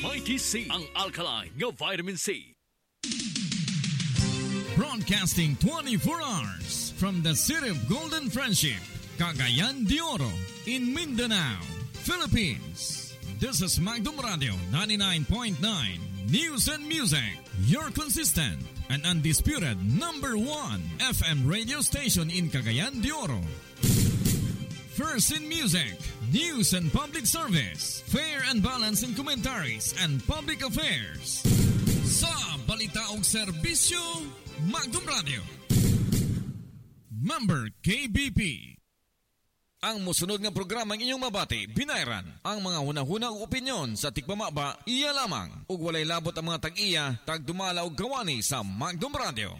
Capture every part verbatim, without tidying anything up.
Mikey C, ang alkaline nga vitamin C. Broadcasting twenty-four hours from the city of Golden Friendship, Cagayan de Oro, in Mindanao, Philippines. This is Magdum Radio ninety-nine point nine News and Music, your consistent and undisputed number one F M radio station in Cagayan de Oro. First in music, news and public service, fair and balanced in commentaries and public affairs. Sa balita og serbisyo, Magdum Radio. Member K B P. Ang musunod nga programang inyong mabati, binayran. Ang mga hunahunang opinyon sa tigpamaba, iya lamang. Ug walay labot ang mga tag-iya, tagdumala og gawani sa Magdum Radio.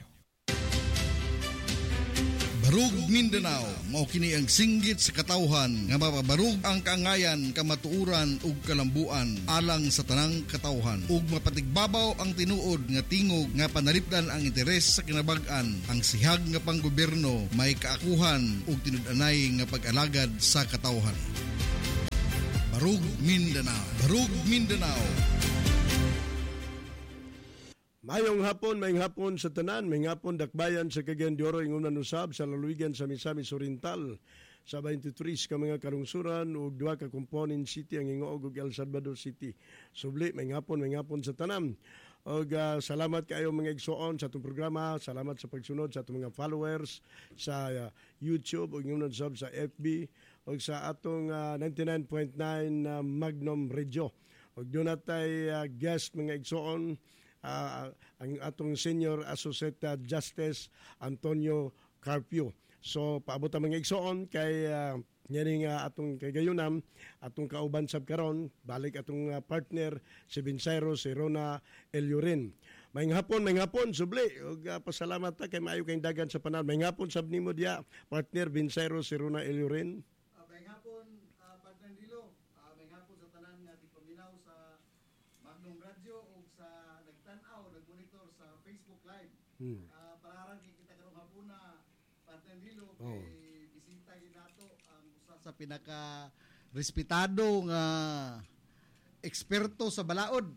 Barug Mindanao, mao kini ang singgit sa katawhan nga mapabarug ang kaangayan, kamatuuran ug kalambuan alang sa tanang katawhan ug mapatigbabaw ang tinuod nga tingog nga panalipdan ang interes sa kinabag-an. Ang sihag nga panggobyerno may kaakuhan ug tinud-anay nga pag-alagad sa katawhan. Barug Mindanao, Barug Mindanao. Mayong hapon, mayong hapon sa tanan, mayong hapon dakbayan sa Cagayan de Oro, ingunan usab sa Laluigan sa Misamis Oriental, sa twenty-three ka mga kalungsuran ug duha ka component city ang Hingoog ug El Salvador City. Subli, mayong hapon, mayong hapon sa tanan. Og uh, salamat kayo mga igsoon sa atong programa, salamat sa pagsunod sa atong mga followers sa uh, YouTube ug ingunan usab sa F B ug sa atong uh, ninety-nine point nine uh, Magnum Radio. Ug doon natay uh, guest mga igsoon, Uh, ang atong Senior Associate Justice Antonio Carpio. So paabot ang mga igsoon kay uh, nga uh, atong kagayunam, atong kauban sab karon, balik atong uh, partner si Vincero, si Rona Eliorin. Mayng hapon, mayng hapon, subli. Ug uh, pasalamat ta kay maayo kayong dagan sa panahon. Mayng hapon sab nimo dia, partner Vincero, si Rona Eliorin. Uh, mayng hapon, uh, partner Dilo. Uh, mayng hapon sa tanan nga tigpaminaw sa Magnum Radio o sa nagtanaw, nagmonitor sa Facebook Live. Hmm. Uh, pararan kay kita karong hapuna, partner Dilo, kay oh. bisita ginato ang usa sa pinaka respetado nga eksperto sa balaod.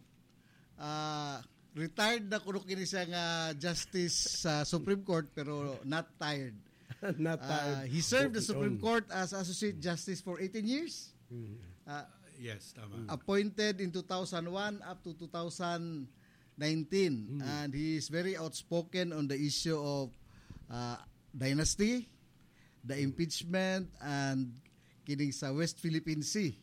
Uh, retired na kuno kini siya nga justice sa Supreme Court pero not tired. not tired. Uh, he served the Supreme Court as Associate Justice for eighteen years. Hmm. Uh, Yes, tama. Appointed in two thousand one up to two thousand nineteen. Mm. And he is very outspoken on the issue of uh, dynasty, the impeachment, and kining sa West Philippine Sea.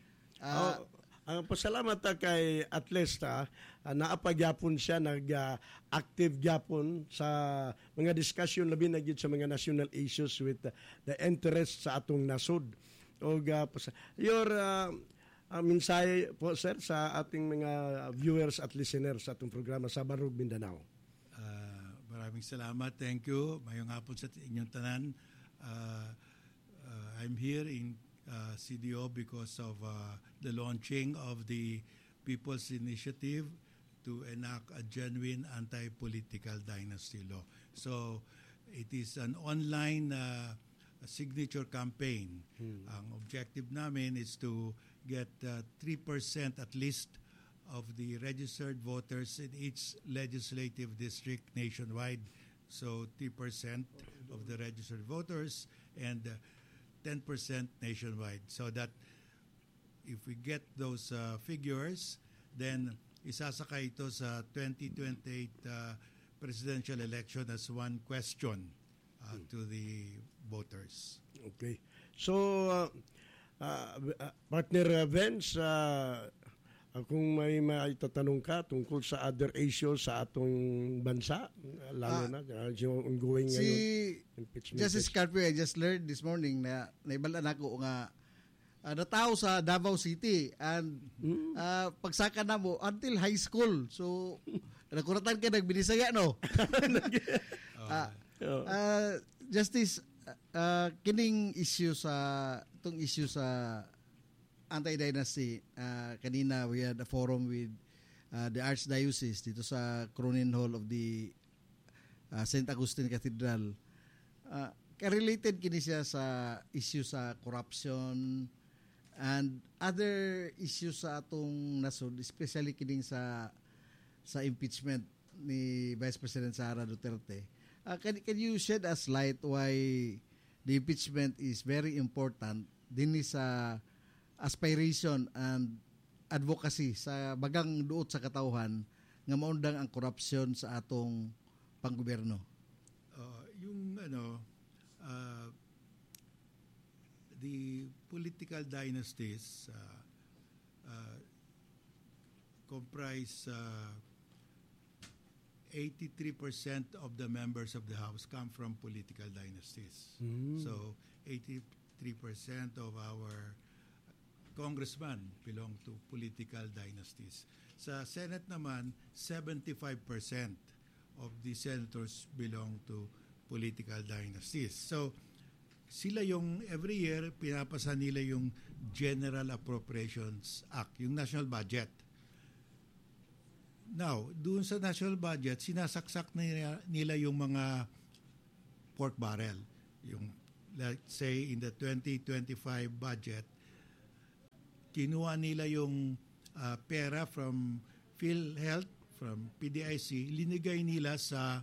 Uh, oh, ang pasalamat ta kay Atlesta, uh, naapagyapon siya, nag-active uh, gyapon sa mga discussion labi na gyud sa mga national issues with uh, the interest sa atong nasod. O uh, your uh, Uh, mensahe po sir sa ating mga viewers at listeners sa atong programa sa Barug Mindanao. Uh, maraming salamat. Thank you. Mayong hapon sa inyong tanan. Uh, uh, I'm here in uh, C D O because of uh, the launching of the People's Initiative to enact a genuine anti-political dynasty law. So it is an online uh, signature campaign. Hmm. Ang objective namin is to get uh, three percent at least of the registered voters in each legislative district nationwide. So three percent of the registered voters and uh, ten percent nationwide. So that if we get those uh, figures, then isasaka ito sa twenty twenty-eight uh, presidential election as one question uh, hmm. to the voters. Okay. So, uh, Uh, uh, partner uh, Vince, uh, uh, kung may maitatanong ka tungkol sa other issues sa atong bansa, uh, lalo uh, na uh, yung ongoing si ngayon, impeachment. Justice Carpio, I just learned this morning na naibalaan ako nga uh, natao sa Davao City and hmm. uh, pagsaka na mo until high school. So, nakuratan ka nagbinisaya, no? uh, uh, Justice, uh, kining issue sa itong issue sa anti-dynasty, uh, kanina we had a forum with uh, the Archdiocese dito sa Cronin Hall of the uh, Saint Augustine Cathedral. Uh, related kini siya sa issue sa corruption and other issues sa atong nasod, especially kining sa sa impeachment ni Vice President Sara Duterte. Uh, can, can you shed us light why the impeachment is very important din sa aspiration and advocacy sa bagang duot sa katawhan nga maundang ang korupsyon sa atong panggobyerno? Uh, yung ano, uh, the political dynasties uh, uh, comprise uh, eighty-three percent of the members of the House come from political dynasties. Mm. So eighty-three percent of our congressmen belong to political dynasties. Sa Senate naman, seventy-five percent of the senators belong to political dynasties. So sila yung every year pinapasa nila yung General Appropriations Act, yung national budget. Now, doon sa national budget, sinasaksak nila, nila yung mga pork barrel. Yung, let's say, in the twenty twenty-five budget, kinuha nila yung uh, pera from PhilHealth, from P D I C, linigay nila sa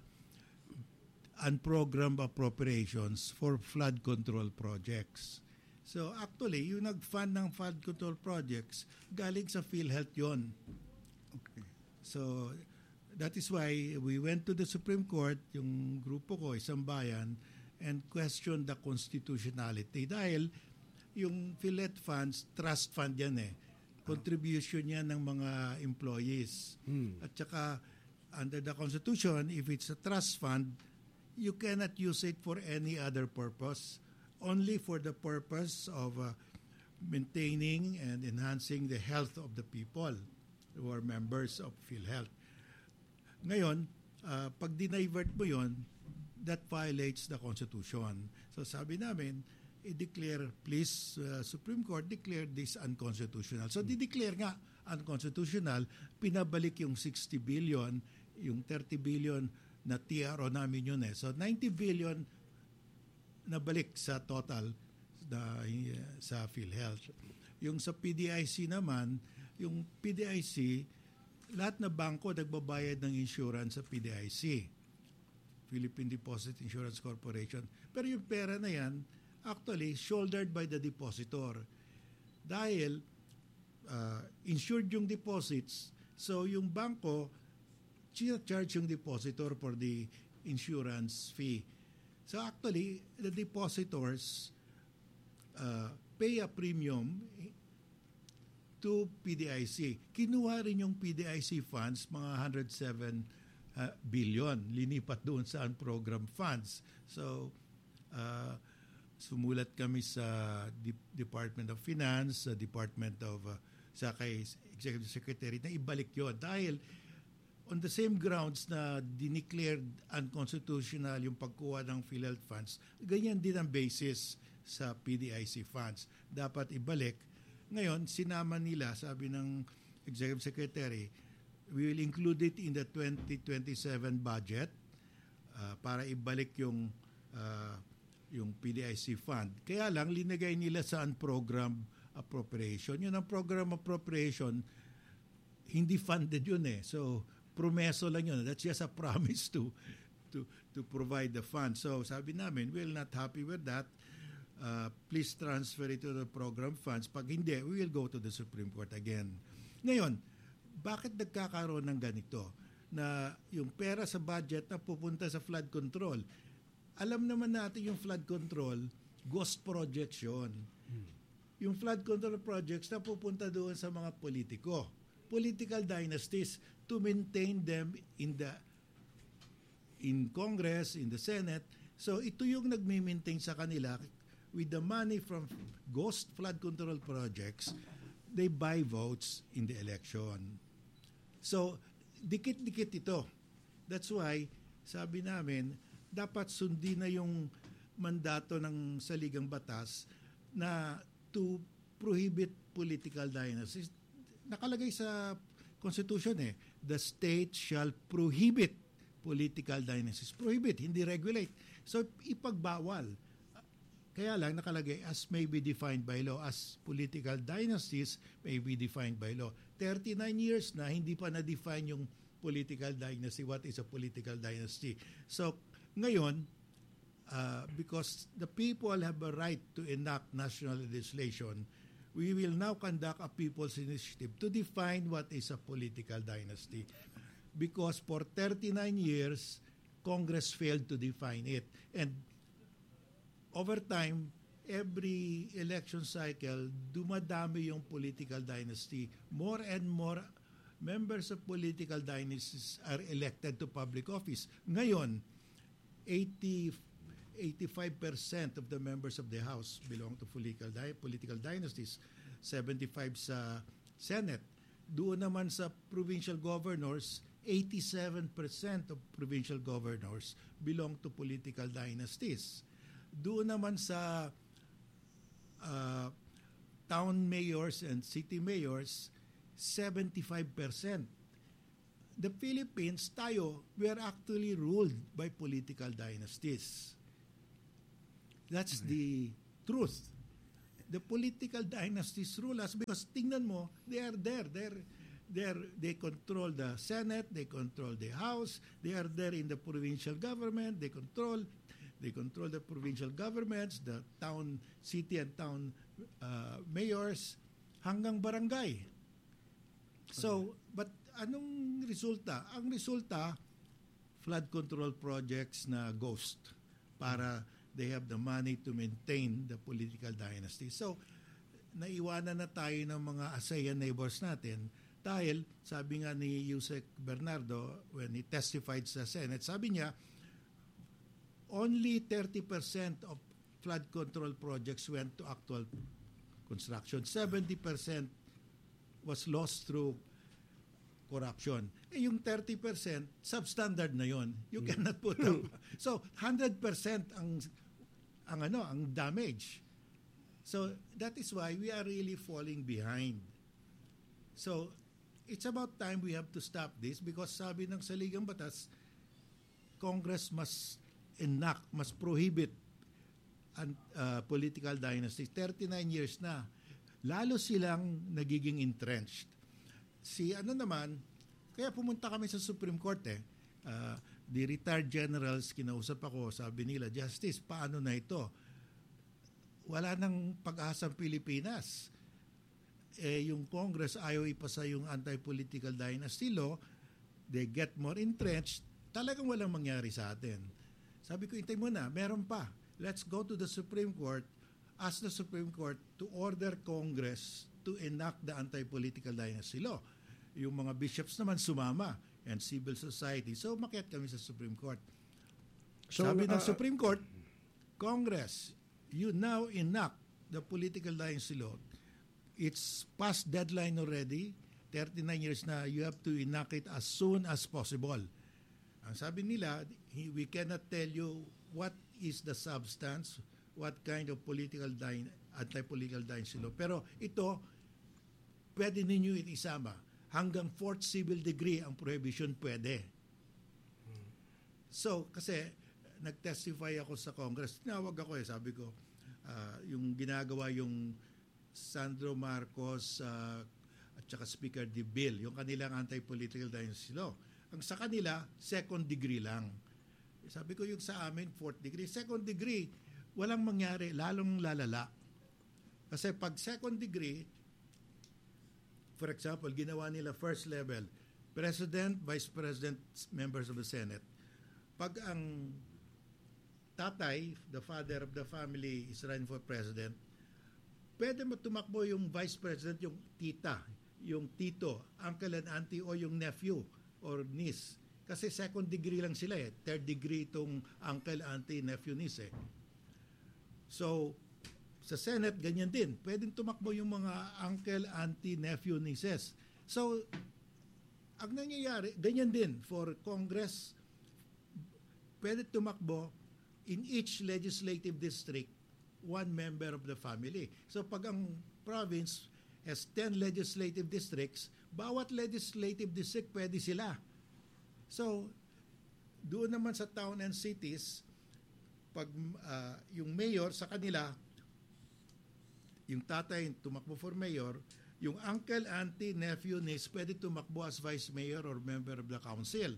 unprogrammed appropriations for flood control projects. So actually, yung nag-fund ng flood control projects, galing sa PhilHealth yon. Okay. So that is why we went to the Supreme Court, yung grupo ko, Isang Bayan, and questioned the constitutionality. Dahil yung PhilHealth funds, trust fund yan eh. Contribution yan ng mga employees. Hmm. At saka, under the Constitution, if it's a trust fund, you cannot use it for any other purpose. Only for the purpose of uh, maintaining and enhancing the health of the people who are members of PhilHealth. Ngayon, uh, pag dinivert mo yon, that violates the Constitution. So sabi namin, i-declare, please, uh, Supreme Court, declare this unconstitutional. So di-declare nga unconstitutional, pinabalik yung sixty billion, yung thirty billion na T R O namin yun eh. So ninety billion nabalik sa total na, uh, sa PhilHealth. Yung sa P D I C naman, yung P D I C, lahat na bangko nagbabayad ng insurance sa P D I C, Philippine Deposit Insurance Corporation. Pero yung pera na yan, actually, shouldered by the depositor. Dahil uh, insured yung deposits, so yung bangko, charge yung depositor for the insurance fee. So actually, the depositors uh, pay a premium to P D I C. Kinuha rin yung P D I C funds, mga one hundred seven uh, billion, linipat doon sa program funds. So, uh, sumulat kami sa De- Department of Finance, sa Department of, uh, sa kay Executive Secretary, na ibalik yun. Dahil on the same grounds na dineclared unconstitutional yung pagkuha ng PhilHealth funds, ganyan din ang basis sa P D I C funds. Dapat ibalik. Ngayon, sinama nila, sabi ng Executive Secretary, we will include it in the twenty twenty-seven budget uh, para ibalik yung uh, yung P D I C fund. Kaya lang, linagay nila sa unprogrammed appropriation. Yun ang program appropriation, hindi funded yun eh. So, promeso lang yun. That's just a promise to to to provide the fund. So, sabi namin, we're not happy with that. Uh, please transfer it to the program funds. Pag hindi, we will go to the Supreme Court again. Ngayon, bakit nagkakaroon ng ganito? Na yung pera sa budget na pupunta sa flood control. Alam naman natin yung flood control, ghost projects yun. Hmm. Yung flood control projects na pupunta doon sa mga politiko. Political dynasties to maintain them in the in Congress, in the Senate. So ito yung nagme-maintain sa kanila. With the money from ghost flood control projects, they buy votes in the election. So, dikit-dikit ito. That's why, sabi namin, dapat sundin na yung mandato ng saligang batas na to prohibit political dynasties. Nakalagay sa Constitution eh, the state shall prohibit political dynasties. Prohibit, hindi regulate. So, ipagbawal. Kaya lang nakalagay as may be defined by law, as political dynasties may be defined by law. thirty-nine years na hindi pa na-define yung political dynasty. What is a political dynasty? So ngayon, uh, because the people have a right to enact national legislation, we will now conduct a people's initiative to define what is a political dynasty. Because for thirty-nine years, Congress failed to define it. And over time, every election cycle, dumadami yung political dynasty. More and more members of political dynasties are elected to public office. Ngayon, eighty, eighty-five percent of the members of the House belong to political, political dynasties, seventy-five sa Senate. Doon naman sa provincial governors, eighty-seven percent of provincial governors belong to political dynasties. Doon naman sa uh, town mayors and city mayors, seventy-five percent. The Philippines, tayo, we are actually ruled by political dynasties. That's the truth. The political dynasties rule us because tingnan mo, they are there. They're, they're, they control the Senate, they control the House, they are there in the provincial government, they control They control the provincial governments, the town, city and town uh, mayors, hanggang barangay. So, but anong resulta? Ang resulta, flood control projects na ghost para they have the money to maintain the political dynasty. So, naiwanan na tayo ng mga ASEAN neighbors natin dahil, sabi nga ni Yusek Bernardo when he testified sa Senate, sabi niya, only thirty percent of flood control projects went to actual construction. seventy percent was lost through corruption. Eh yung thirty percent, substandard na yon. You cannot put up. So, one hundred percent ang, ang, ano, ang damage. So, that is why we are really falling behind. So, it's about time we have to stop this because sabi ng Saligang Batas, Congress must enact, must prohibit an, uh, political dynasty. thirty-nine years na. Lalo silang nagiging entrenched. Si ano naman, kaya pumunta kami sa Supreme Court eh. Uh, the retired generals, kinausap ako, sabi nila, Justice, paano na ito? Wala nang pag-asang Pilipinas. Eh, yung Congress ayaw ipasa yung anti-political dynasty law, they get more entrenched, talagang walang mangyari sa atin. Sabi ko, intay mo na, meron pa. Let's go to the Supreme Court, ask the Supreme Court to order Congress to enact the anti-political dynasty law. Yung mga bishops naman sumama and civil society. So, makiat kami sa Supreme Court. So, sabi uh, ng Supreme Court, Congress, you now enact the political dynasty law. It's past deadline already. thirty-nine years na, you have to enact it as soon as possible. Ang sabi nila, we cannot tell you what is the substance, what kind of political dy- anti-political dynasty law. Pero ito, pwede ninyo itisama. Hanggang fourth civil degree ang prohibition pwede. So, kasi nag-testify ako sa Congress, tinawag ako eh, sabi ko, uh, yung ginagawa yung Sandro Marcos uh, at saka Speaker De Bill, yung kanilang anti-political dynasty law. Ang sa kanila, second degree lang. Sabi ko yung sa amin, fourth degree. Second degree, walang mangyari, lalong lalala. Kasi pag second degree, for example, ginawa nila first level, President, Vice President, members of the Senate. Pag ang tatay, the father of the family is running for President, pwede mo tumakbo yung Vice President, yung tita, yung tito, uncle and auntie, o yung nephew or niece. Kasi second degree lang sila eh. Third degree itong uncle, auntie, nephew, niece eh. So, sa Senate, ganyan din. Pwedeng tumakbo yung mga uncle, auntie, nephew, nieces. So, ang nangyayari, ganyan din for Congress, pwede tumakbo in each legislative district, one member of the family. So, pag ang province has ten legislative districts, bawat legislative district pwede sila. So, doon naman sa town and cities, pag uh, yung mayor sa kanila, yung tatay tumakbo for mayor, yung uncle, auntie, nephew, niece, pwede tumakbo as vice mayor or member of the council.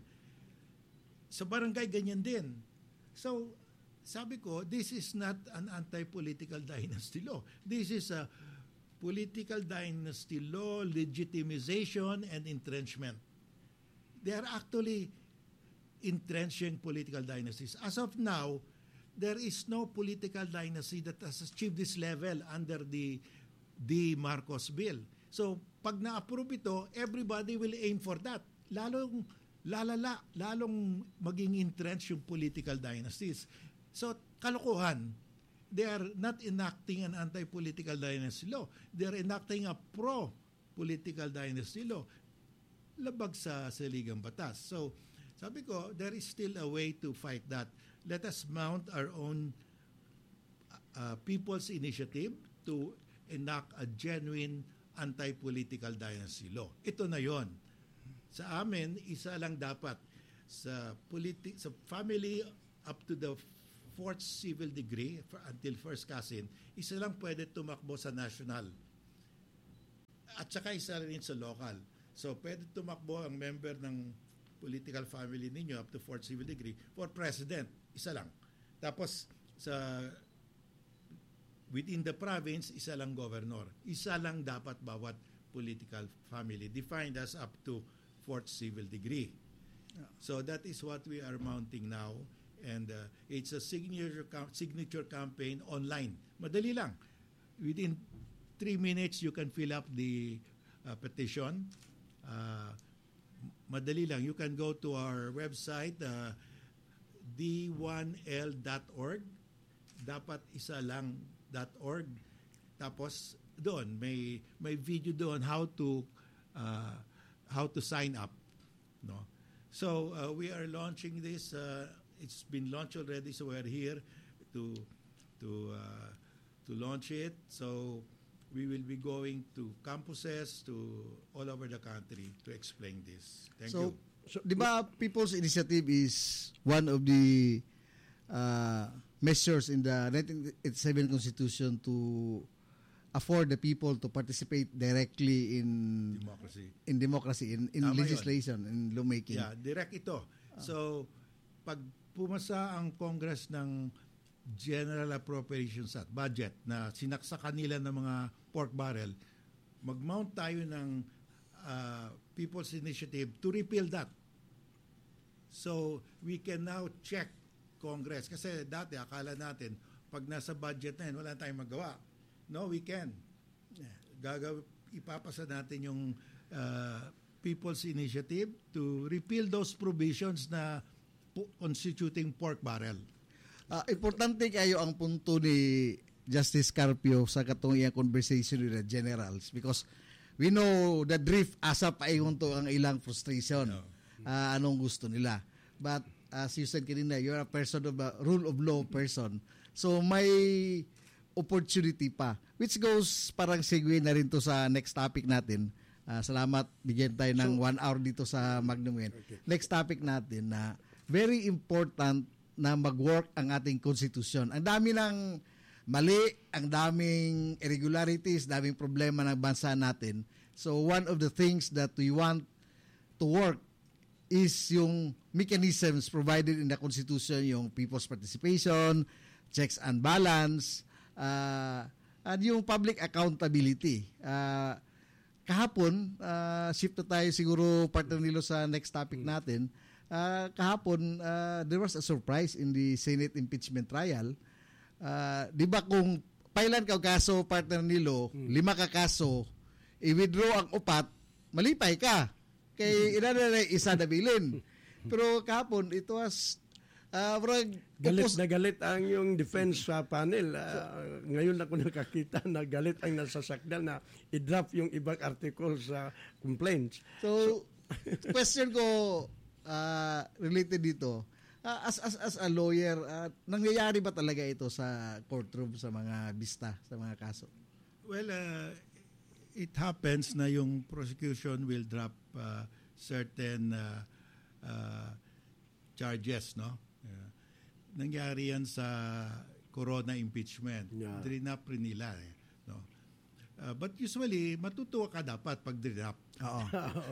Sa barangay, ganyan din. So, sabi ko, this is not an anti-political dynasty law. This is a political dynasty law, legitimization, and entrenchment. They are actually entrenching political dynasties. As of now, there is no political dynasty that has achieved this level under the the Marcos bill. So, pag na-approve ito, everybody will aim for that. Lalong lalala, lalong maging entrenched yung political dynasties. So, kalokohan. They are not enacting an anti-political dynasty law. They are enacting a pro-political dynasty law. Labag sa saligang batas. So, sabi ko, there is still a way to fight that. Let us mount our own uh, people's initiative to enact a genuine anti-political dynasty law. Ito na yon. Sa amin, isa lang dapat. Sa, politi- sa family up to the fourth civil degree for, until first cousin, isa lang pwede tumakbo sa national. At saka isa rin sa local. So, pwede tumakbo ang member ng political family ninyo up to fourth civil degree for president. Isa lang. Tapos, sa within the province, isa lang governor. Isa lang dapat bawat political family. Defined as up to fourth civil degree. So, that is what we are mounting now. And uh, it's a signature signature campaign online. Madali lang. Within three minutes, you can fill up the uh, petition. Uh, madali lang. You can go to our website, uh, d one l dot org. Dapat isa lang .org. Tapos doon may may video doon how to uh, how to sign up. No. So uh, we are launching this. Uh, it's been launched already, so we're here to to uh, to launch it. So we will be going to campuses to all over the country to explain this. Thank so, you. So, di ba People's Initiative is one of the uh, measures in the nineteen eighty-seven Constitution to afford the people to participate directly in Democracy. in democracy, in, in Tama legislation, in lawmaking. Yeah, direct ito. So, pag pumasa ang Congress ng General Appropriations Act, budget, na sinaksakan nila ng mga pork barrel, mag-mount tayo ng uh, People's Initiative to repeal that. So, we can now check Congress. Kasi dati, akala natin, pag nasa budget na yun, wala tayong magawa. No, we can. Gagaw, ipapasa natin yung uh, People's Initiative to repeal those provisions na constituting pork barrel. Uh, importante kayo ang punto ni Justice Carpio sa katong iyang conversation with the generals because we know the drift asa paingon to ang ilang frustration. Uh, anong gusto nila. But as you said kanina, you're a person of a rule of law person. So may opportunity pa. Which goes parang segue na rin to sa next topic natin. Uh, salamat, bigyan tayo ng so, one hour dito sa Magnum Win. Okay. Next topic natin na very important na mag-work ang ating konstitusyon. Ang dami ng mali, ang daming irregularities, daming problema ng bansa natin. So one of the things that we want to work is yung mechanisms provided in the Constitution, yung people's participation, checks and balance, uh, and yung public accountability. Uh, kahapon, uh, shift na tayo siguro partner nilo sa next topic natin. Uh, kahapon, uh, there was a surprise in the Senate impeachment trial. Uh, di ba kung pailan ka kaso, partner nilo, hmm. lima ka kaso, i-withdraw ang upat, malipay ka. Kay inanay isa na bilin. Pero kahapon, it was uh, galit upos- na galit ang yung defense uh, panel. Uh, ngayon ako nakakita na galit ang nasasakdal na i-drop yung ibang article sa complaints. So, so question ko, Uh, related dito, uh, as as as a lawyer, uh, nangyayari ba talaga ito sa courtroom sa mga bista, sa mga kaso? Well, uh, it happens na yung prosecution will drop uh, certain uh, uh, charges, no? Uh, nangyari yan sa corona impeachment. Yeah. Drinap rin nila. Eh, no? Uh, but usually, matutuwa ka dapat pag drinap. Oo.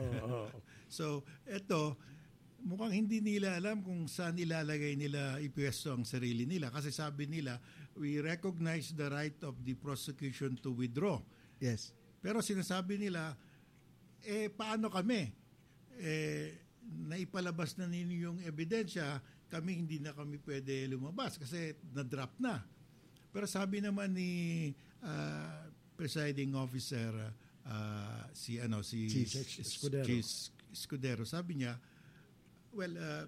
So, eto, mukhang hindi nila alam kung saan ilalagay nila ipwesto ang sarili nila. Kasi sabi nila, we recognize the right of the prosecution to withdraw. Yes. Pero sinasabi nila, eh, paano kami? Eh, naipalabas na ninyo yung ebidensya, kami hindi na kami pwede lumabas kasi na-drop na. Pero sabi naman ni uh, presiding officer uh, si ano si Chief Escudero. Chief Escudero, sabi niya, well, uh,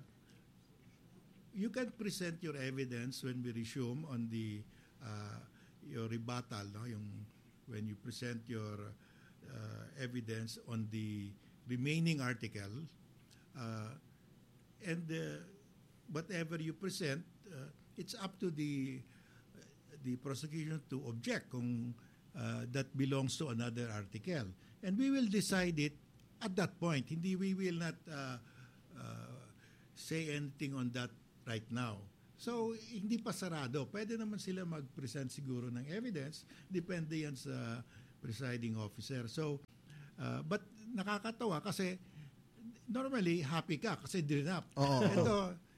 you can present your evidence when we resume on the uh, your rebuttal, no? Yung when you present your uh, evidence on the remaining article, uh, and uh, whatever you present, uh, it's up to the the prosecution to object kung uh, that belongs to another article, and we will decide it at that point. Hindi, we will not uh, uh, say anything on that right now. So, hindi pa sarado. Pwede naman sila mag-present siguro ng evidence. Depende yan sa presiding officer. So, uh, but nakakatawa kasi normally happy ka kasi drinap. Oo. Ito,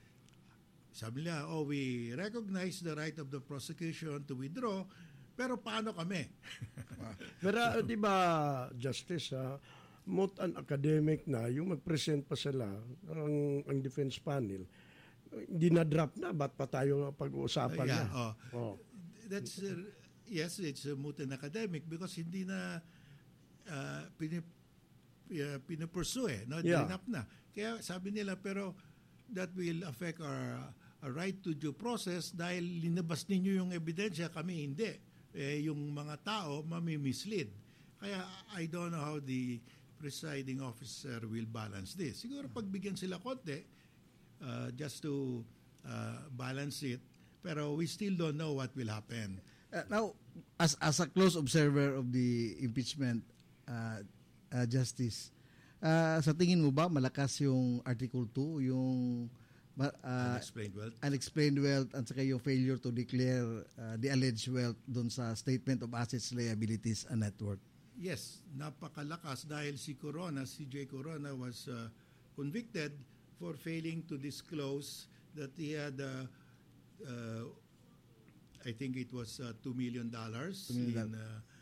sabi nila, oh, we recognize the right of the prosecution to withdraw, pero paano kami? Pero uh, di ba, Justice, uh, mot an academic na, yung mag-present pa sila, ang, ang defense panel, hindi na-drop na, ba't pa tayo pag-uusapan Yeah, na? oh. Oh. That's, uh, yes, it's a moot and academic because hindi na uh, pinip, uh, pinupursue, eh, no? Yeah. Drinap na. Kaya sabi nila, pero that will affect our, our right to due process dahil linabas ninyo yung ebidensya, kami hindi. Eh, yung mga tao mami-mislead. Kaya I don't know how the presiding officer will balance this. Siguro pagbigyan sila konti uh, just to uh, balance it, pero we still don't know what will happen. Uh, now, as as a close observer of the impeachment uh, uh, justice, uh, sa tingin mo ba malakas yung Article two, yung uh, Unexplained wealth. unexplained wealth at saka yung failure to declare uh, the alleged wealth dun sa Statement of Assets, Liabilities and Net Worth? Yes, napakalakas dahil si Corona, si J. Corona was uh, convicted for failing to disclose that he had uh, uh, I think it was uh, two million dollars in uh,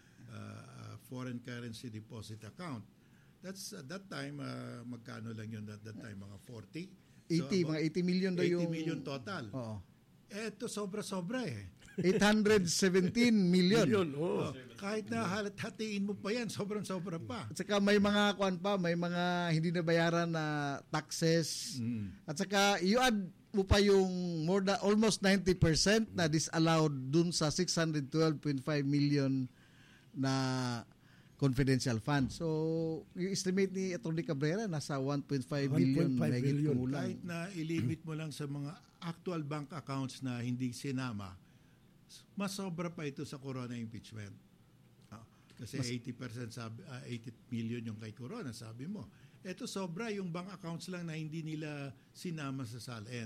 uh, foreign currency deposit account. That's at that time, uh, magkano lang yun at that time, mga forty? eighty, So, mga eighty million daw eighty yung... million total. Oo. Eh, ito sobra-sobra eh. eight hundred seventeen million. Yun, oh. Oh, kahit na halat hatiin mo pa yan, sobrang-sobra pa. At saka may mga kuan pa, may mga hindi nabayaran na taxes. At saka you add mo pa yung more than almost ninety percent na disallowed dun sa six hundred twelve point five million na confidential fund. So, yung estimate ni Atty. Cabrera nasa one point five billion one point five mahigit billion. kumulang. Kahit na ilimit mo lang sa mga actual bank accounts na hindi sinama, mas sobra pa ito sa Corona impeachment. Kasi eighty percent sabi, uh, eighty million yung kay Corona, sabi mo. Ito sobra yung bank accounts lang na hindi nila sinama sa SALN.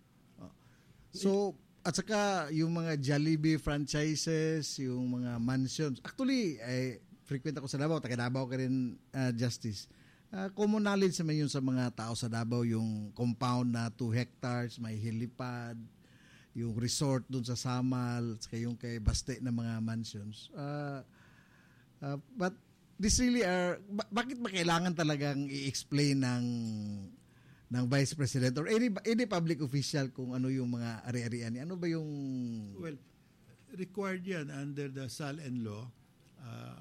So, at saka yung mga Jollibee franchises, yung mga mansions. Actually, eh, frequent ako sa Davao, taga Davao ka rin, uh, Justice. Uh, common knowledge naman yun sa mga tao sa Davao, yung compound na two hectares, may helipad, yung resort dun sa Samal, at saka yung kay Baste na mga mansions. Uh, uh, but this really are, ba- bakit ba kailangan talagang i-explain ng ng Vice President or any any public official kung ano yung mga ari-arian niya? Ano ba yung... Well, required yan under the SALN law. Uh,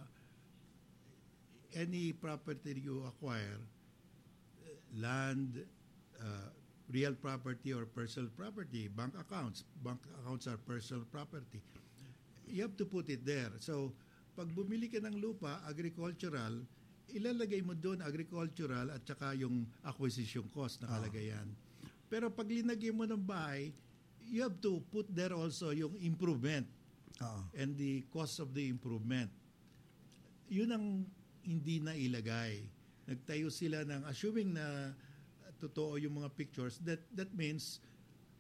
any property you acquire, land, uh, real property or personal property, bank accounts, bank accounts are personal property, you have to put it there. So, pag bumili ka ng lupa, agricultural, ilalagay mo doon agricultural at saka yung acquisition cost nakalagay yan. Pero pag linagay mo ng bahay, you have to put there also yung improvement Oo. and the cost of the improvement. Yun ang hindi na ilagay. Nagtayo sila ng, assuming na totoo yung mga pictures, that that means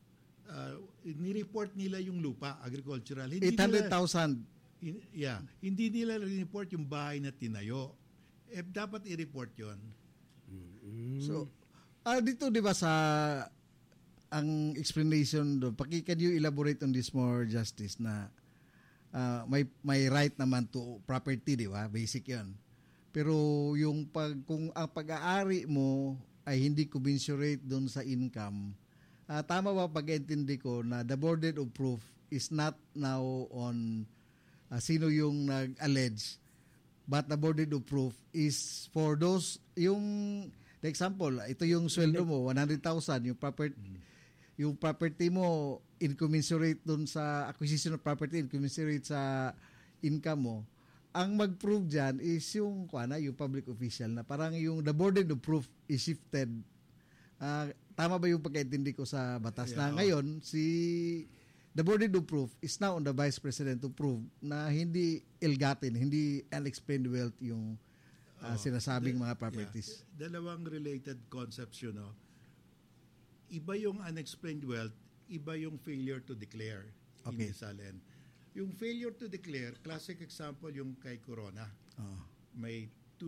uh, ni-report nila yung lupa, agricultural. Hindi eight hundred nila, thousand. in, yeah, hindi nila report yung bahay na tinayo. Eh, dapat i-report yon. So, ah dito 'di ba sa ang explanation do, paki can you elaborate on this more, Justice, na ah, may may right naman to property, 'di ba? Basic 'yon. Pero yung pag kung ang pag-aari mo ay hindi commensurate doon sa income, ah, tama ba pag-intindi ko na the burden of proof is not now on ah, sino yung nag-allege, but the burden of proof is for those yung the example, ito yung sweldo mo one hundred thousand, yung property yung property mo incommensurate doon sa acquisition of property, incommensurate sa income mo. Ang mag-prove diyan is yung kuana, yung public official na parang yung the burden of proof is shifted. Ah, tama ba yung pagkaintindi ko sa batas Yeah, na oh. ngayon si the burden of proof is now on the Vice President to prove na hindi ill-gotten, hindi unexplained wealth yung ah, Oh, sinasabing da- mga properties. Yeah, dalawang related concepts yun. No? Iba yung unexplained wealth, iba yung failure to declare. Okay. Inisalin. Yung failure to declare, classic example yung kay Corona. Oh. May